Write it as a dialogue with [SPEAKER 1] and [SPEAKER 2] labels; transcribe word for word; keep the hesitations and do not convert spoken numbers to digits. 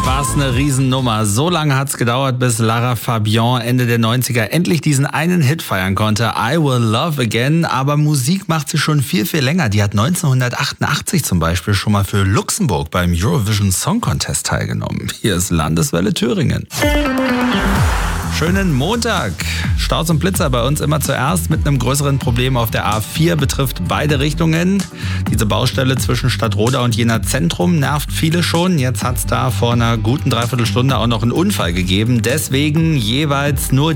[SPEAKER 1] War's eine Riesennummer. So lange hat's gedauert, bis Lara Fabian Ende der neunziger endlich diesen einen Hit feiern konnte, I Will Love Again. Aber Musik macht sie schon viel, viel länger. Die hat neunzehnhundertachtundachtzig zum Beispiel schon mal für Luxemburg beim Eurovision Song Contest teilgenommen. Hier ist Landeswelle Thüringen. Schönen Montag. Staus und Blitzer bei uns immer zuerst mit einem größeren Problem auf der A vier, betrifft beide Richtungen. Diese Baustelle zwischen Stadtroda und Jena Zentrum nervt viele schon. Jetzt hat es da vor einer guten Dreiviertelstunde auch noch einen Unfall gegeben. Deswegen jeweils nur